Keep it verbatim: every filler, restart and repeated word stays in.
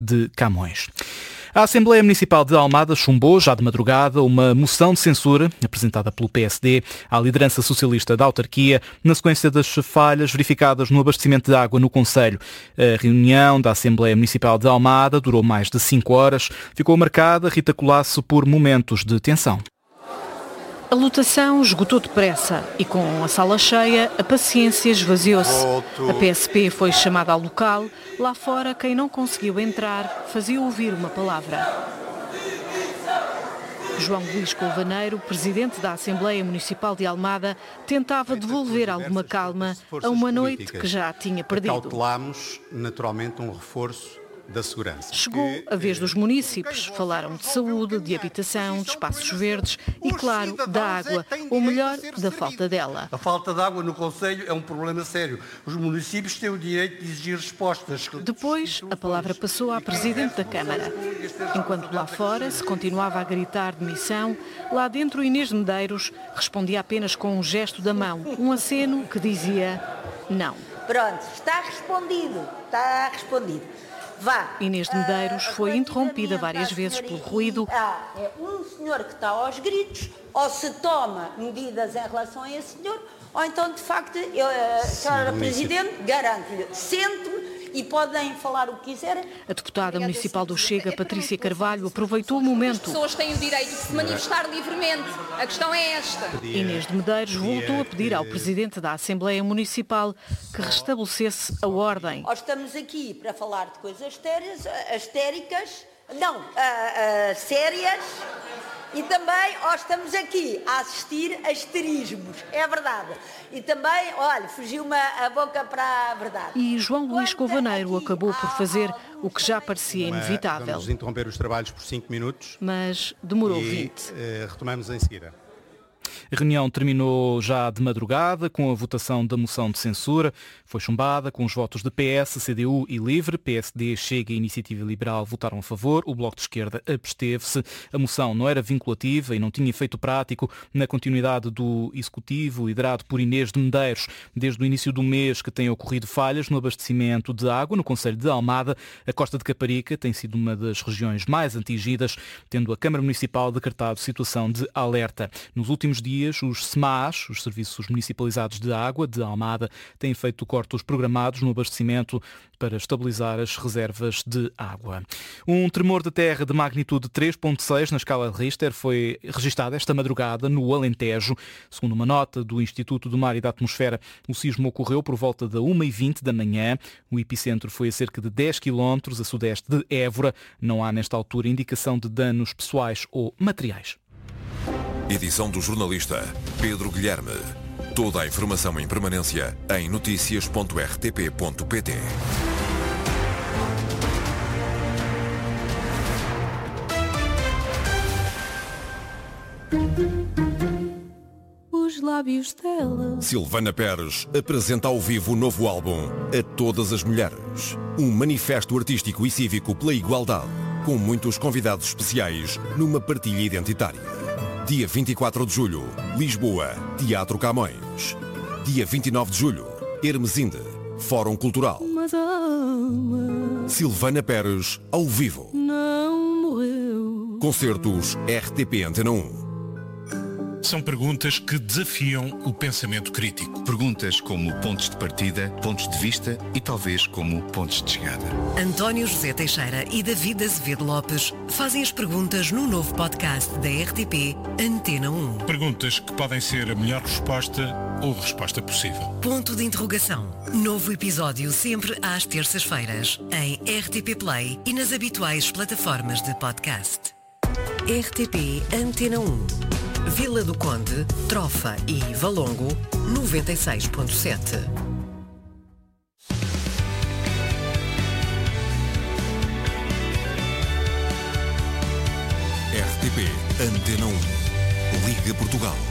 de Camões. A Assembleia Municipal de Almada chumbou, já de madrugada, uma moção de censura apresentada pelo P S D à liderança socialista da autarquia, na sequência das falhas verificadas no abastecimento de água no concelho. A reunião da Assembleia Municipal de Almada durou mais de cinco horas. Ficou marcada, Rita Colasso, por momentos de tensão. A lotação esgotou depressa e, com a sala cheia, a paciência esvaziou-se. A P S P foi chamada ao local. Lá fora, quem não conseguiu entrar fazia ouvir uma palavra. João Luís Colvaneiro, presidente da Assembleia Municipal de Almada, tentava devolver alguma calma a uma noite que já tinha perdido. Cautelámos, naturalmente, um reforço da segurança. Chegou a vez dos munícipes. Falaram de saúde, de habitação, de espaços verdes e, claro, da água, ou melhor, da falta dela. A falta de água no concelho é um problema sério. Os municípios têm o direito de exigir respostas. Depois, a palavra passou à Presidente da Câmara. Enquanto lá fora se continuava a gritar demissão, lá dentro Inês de Medeiros respondia apenas com um gesto da mão, um aceno que dizia não. Pronto, está respondido, está respondido. Vá. Inês de Medeiros foi interrompida várias vezes pelo ruído. É um senhor que está aos gritos, ou se toma medidas em relação a esse senhor, ou então, de facto, eu, a senhora Presidente, garanto-lhe, sente-me e podem falar o que quiserem. A deputada municipal do Chega, Patrícia Carvalho, aproveitou o momento. As pessoas têm o direito de se manifestar livremente. A questão é esta. Inês de Medeiros voltou a pedir ao Presidente da Assembleia Municipal que restabelecesse a ordem. Nós estamos aqui para falar de coisas astéricas, não, uh, uh, sérias, e também nós estamos aqui a assistir a esterismos, é verdade. E também, olha, fugiu-me a boca para a verdade. E João Luís Colvaneiro acabou por fazer o que já parecia inevitável. Vamos interromper os trabalhos por cinco minutos. Mas demorou e, vinte. Uh, retomamos em seguida. A reunião terminou já de madrugada com a votação da moção de censura. Foi chumbada com os votos de P S, C D U e LIVRE. P S D, Chega e Iniciativa Liberal votaram a favor. O Bloco de Esquerda absteve-se. A moção não era vinculativa e não tinha efeito prático na continuidade do Executivo, liderado por Inês de Medeiros. Desde o início do mês que têm ocorrido falhas no abastecimento de água no concelho de Almada. A Costa de Caparica tem sido uma das regiões mais atingidas, tendo a Câmara Municipal decretado situação de alerta. Nos últimos dias, os S M A S, os Serviços Municipalizados de Água de Almada, têm feito cortes programados no abastecimento para estabilizar as reservas de água. Um tremor de terra de magnitude três ponto seis na escala de Richter foi registado esta madrugada no Alentejo. Segundo uma nota do Instituto do Mar e da Atmosfera, o sismo ocorreu por volta da uma e vinte da manhã. O epicentro foi a cerca de dez quilómetros a sudeste de Évora. Não há nesta altura indicação de danos pessoais ou materiais. Edição do jornalista Pedro Guilherme. Toda a informação em permanência em notícias ponto r t p ponto p t. Os lábios dela. Silvana Pérez apresenta ao vivo o novo álbum A Todas as Mulheres. Um manifesto artístico e cívico pela igualdade, com muitos convidados especiais numa partilha identitária. Dia vinte e quatro de julho, Lisboa, Teatro Camões. Dia vinte e nove de julho, Hermesinde, Fórum Cultural. Mas ama. Silvana Pérez, ao vivo. Não morreu. Concertos R T P Antena um. São perguntas que desafiam o pensamento crítico. Perguntas como pontos de partida, pontos de vista e talvez como pontos de chegada. António José Teixeira e David Azevedo Lopes fazem as perguntas no novo podcast da R T P Antena um. Perguntas que podem ser a melhor resposta ou a resposta possível. Ponto de interrogação. Novo episódio sempre às terças-feiras em R T P Play e nas habituais plataformas de podcast. R T P Antena um. Vila do Conde, Trofa e Valongo, noventa e seis ponto sete. R T P Antena um. Liga Portugal.